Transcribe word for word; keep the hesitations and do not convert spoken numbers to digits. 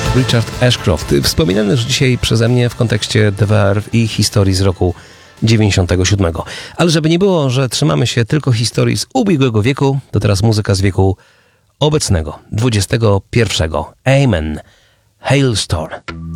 Richard Ashcroft, wspominany już dzisiaj przeze mnie w kontekście The Verve i historii z roku dziewięćdziesiątego siódmego. Ale żeby nie było, że trzymamy się tylko historii z ubiegłego wieku, to teraz muzyka z wieku obecnego, dwudziestego pierwszego. Amen. Hailstorm.